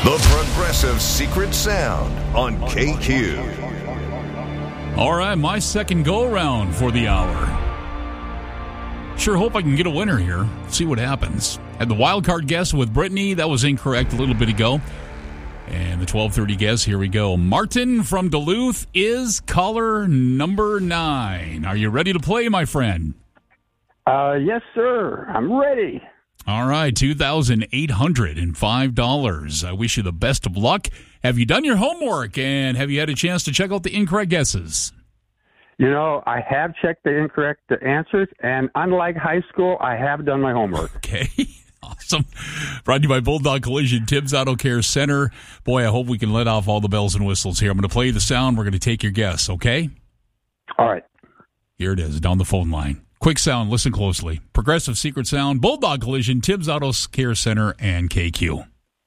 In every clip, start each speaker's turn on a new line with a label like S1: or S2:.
S1: The Progressive Secret Sound on KQ.
S2: All right, my second go-around for the hour. Sure hope I can get a winner here. See what happens. Had the wild card guess with Brittany. That was incorrect a little bit ago. And the 12:30 guess, here we go. Martin from Duluth is caller number 9. Are you ready to play, my friend?
S3: Yes, sir. I'm ready.
S2: All right, $2,805. I wish you the best of luck. Have you done your homework, and have you had a chance to check out the incorrect guesses?
S3: You know, I have checked the incorrect answers, and unlike high school, I have done my homework.
S2: Okay, awesome. Brought to you by Bulldog Collision, Tibbs Auto Care Center. Boy, I hope we can let off all the bells and whistles here. I'm going to play you the sound. We're going to take your guess, okay?
S3: All right.
S2: Here it is, down the phone line. Quick sound, listen closely. Progressive Secret Sound, Bulldog Collision, Tibbs Auto Care Center, and KQ.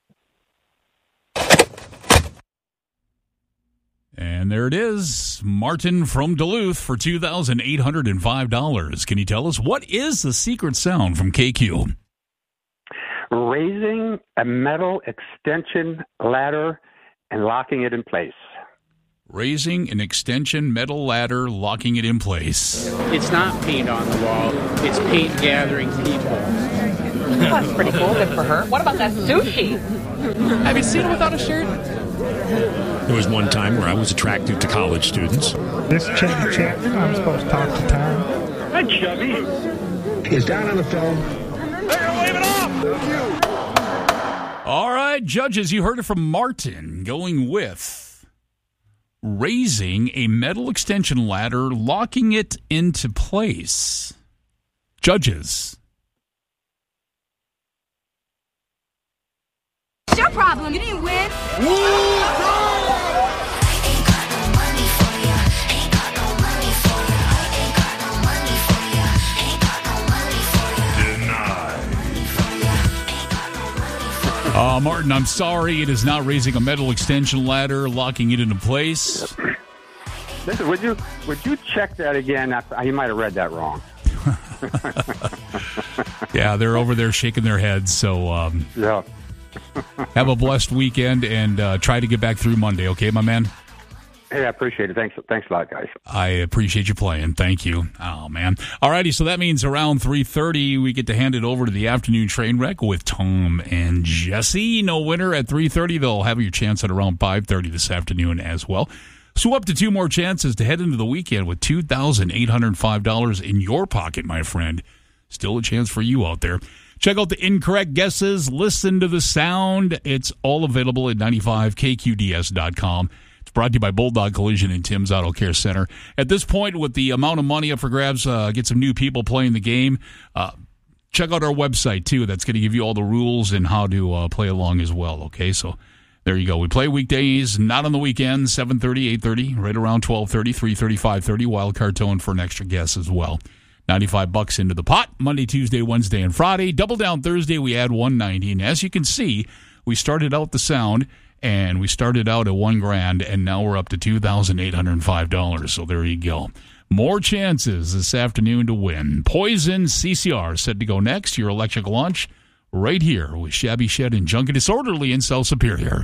S2: And there it is, Martin from Duluth for $2,805. Can you tell us, what is the secret sound from KQ?
S3: Raising a metal extension ladder and locking it in place.
S2: Raising an extension metal ladder, locking it in place.
S4: It's not paint on the wall. It's paint gathering people.
S5: That's pretty cool. Good for her. What about that sushi?
S4: Have you seen it without a shirt?
S6: There was one time where I was attracted to college students.
S7: This Chevy Chat, I'm supposed to talk to Tom.
S3: Hi, Chevy.
S8: He's down on the phone.
S3: They're waving off. Thank you.
S2: All right, judges, you heard it from Martin, going with raising a metal extension ladder, locking it into place. Judges.
S9: It's your problem. You didn't win.
S2: Martin, I'm sorry. It is not raising a metal extension ladder, locking it into place.
S3: Listen, would you check that again? You might have read that wrong.
S2: Yeah, they're over there shaking their heads. So
S3: Yeah.
S2: have a blessed weekend and try to get back through Monday, okay, my man?
S3: Hey, I appreciate it. Thanks a lot, guys.
S2: I appreciate you playing. Thank you. Oh, man. All righty, so that means around 3:30, we get to hand it over to the afternoon train wreck with Tom and Jesse. No winner at 3:30. They'll have your chance at around 5:30 this afternoon as well. So up to 2 more chances to head into the weekend with $2,805 in your pocket, my friend. Still a chance for you out there. Check out the incorrect guesses. Listen to the sound. It's all available at 95kqds.com. It's brought to you by Bulldog Collision and Tibbs Auto Care Center. At this point, with the amount of money up for grabs, get some new people playing the game. Check out our website, too. That's going to give you all the rules and how to play along as well, okay? So there you go. We play weekdays, not on the weekends, 7:30, 8:30, right around 12:30, 3:30, 5:30. Wild card towing for an extra guess as well. $95 into the pot, Monday, Tuesday, Wednesday, and Friday. Double down Thursday, we add $190. And as you can see, we started out the sound, and we started out at $1,000, and now we're up to $2,805. So there you go. More chances this afternoon to win. Poison CCR set to go next. Your electric lunch right here with Shabby Shed and Junkie Disorderly in South Superior.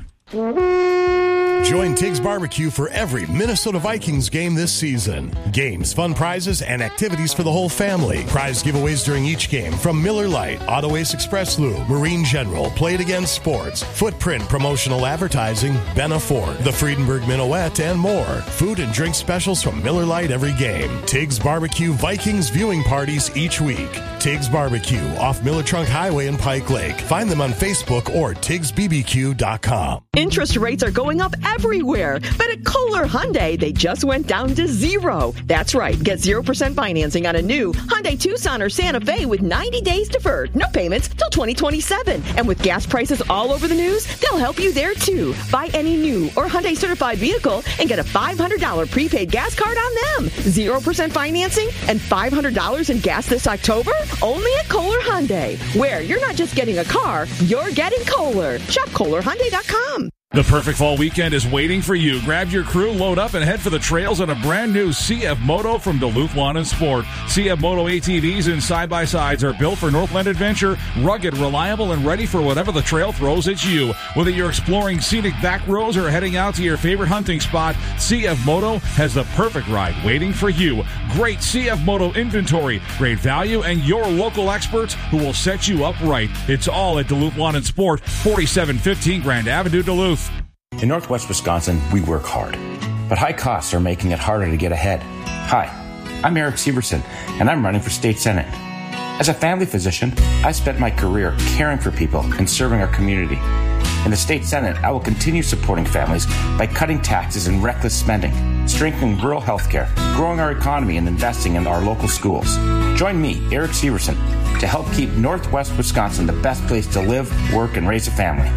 S10: Join Tiggs Barbecue for every Minnesota Vikings game this season. Games, fun prizes, and activities for the whole family. Prize giveaways during each game from Miller Lite, Auto Ace Express Lube, Marine General, Play It Again Sports, Footprint Promotional Advertising, Benna Ford, the Friedenberg Minuet, and more. Food and drink specials from Miller Lite every game. Tiggs Barbecue Vikings viewing parties each week. Tiggs Barbecue off Miller Trunk Highway in Pike Lake. Find them on Facebook or TiggsBBQ.com.
S11: Interest rates are going up everywhere, but at Kohler Hyundai, they just went down to 0. That's right. Get 0% financing on a new Hyundai Tucson or Santa Fe with 90 days deferred. No payments till 2027. And with gas prices all over the news, they'll help you there too. Buy any new or Hyundai certified vehicle and get a $500 prepaid gas card on them. 0% financing and $500 in gas this October? Only at Kohler Hyundai, where you're not just getting a car, you're getting Kohler. Shop KohlerHyundai.com.
S12: The perfect fall weekend is waiting for you. Grab your crew, load up, and head for the trails on a brand new CF Moto from Duluth Lawn and Sport. CF Moto ATVs and side-by-sides are built for Northland adventure, rugged, reliable, and ready for whatever the trail throws at you. Whether you're exploring scenic back roads or heading out to your favorite hunting spot, CF Moto has the perfect ride waiting for you. Great CF Moto inventory, great value, and your local experts who will set you up right. It's all at Duluth Lawn and Sport, 4715 Grand Avenue, Duluth.
S13: In Northwest Wisconsin, we work hard, but high costs are making it harder to get ahead. Hi, I'm Eric Severson, and I'm running for state senate. As a family physician, I spent my career caring for people and serving our community. In the state senate, I will continue supporting families by cutting taxes and reckless spending, strengthening rural health care, growing our economy, and investing in our local schools. Join me, Eric Severson, to help keep Northwest Wisconsin the best place to live, work, and raise a family.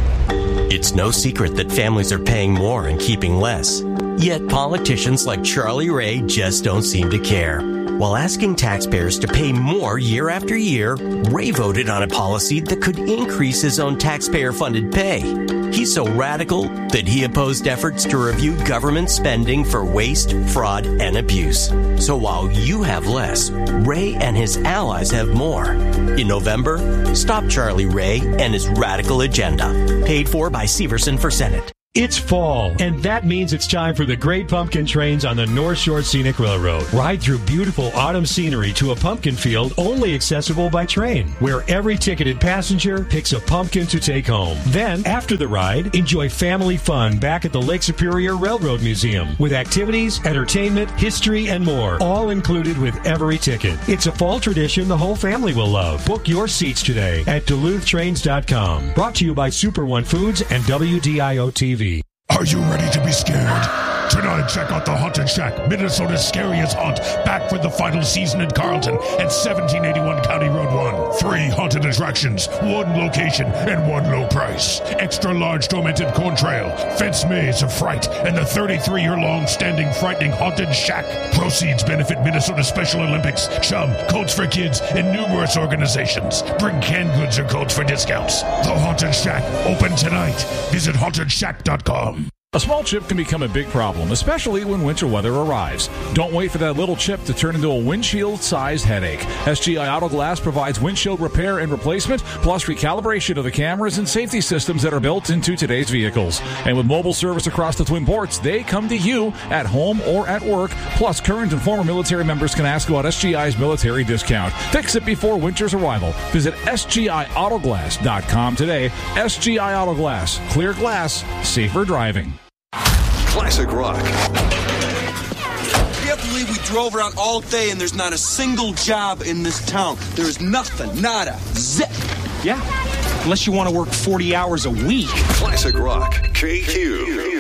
S14: It's no secret that families are paying more and keeping less. Yet politicians like Charlie Ray just don't seem to care. While asking taxpayers to pay more year after year, Ray voted on a policy that could increase his own taxpayer-funded pay. He's so radical that he opposed efforts to review government spending for waste, fraud, and abuse. So while you have less, Ray and his allies have more. In November, stop Charlie Ray and his radical agenda. Paid for by Severson for Senate.
S6: It's fall, and that means it's time for the Great Pumpkin Trains on the North Shore Scenic Railroad. Ride through beautiful autumn scenery to a pumpkin field only accessible by train, where every ticketed passenger picks a pumpkin to take home. Then, after the ride, enjoy family fun back at the Lake Superior Railroad Museum with activities, entertainment, history, and more, all included with every ticket. It's a fall tradition the whole family will love. Book your seats today at DuluthTrains.com. Brought to you by Super One Foods and WDIO TV.
S15: Are you ready to be scared? Tonight, check out the Haunted Shack, Minnesota's scariest haunt, back for the final season in Carlton at 1781 County Road 1. 3 haunted attractions, 1 location, and 1 low price. Extra large tormented corn trail, fence maze of fright, and the 33-year-long standing frightening Haunted Shack. Proceeds benefit Minnesota Special Olympics, Chum, Coats for Kids, and numerous organizations. Bring canned goods or codes for discounts. The Haunted Shack, open tonight. Visit HauntedShack.com.
S12: A small chip can become a big problem, especially when winter weather arrives. Don't wait for that little chip to turn into a windshield-sized headache. SGI Auto Glass provides windshield repair and replacement, plus recalibration of the cameras and safety systems that are built into today's vehicles. And with mobile service across the Twin Ports, they come to you at home or at work. Plus, current and former military members can ask about SGI's military discount. Fix it before winter's arrival. Visit SGIAutoglass.com today. SGI Auto Glass. Clear glass, safer driving.
S1: Classic rock.
S16: I can't believe we drove around all day and there's not a single job in this town. There is nothing, nada, zip.
S4: Yeah, unless you want to work 40 hours a week.
S1: Classic rock, KQ.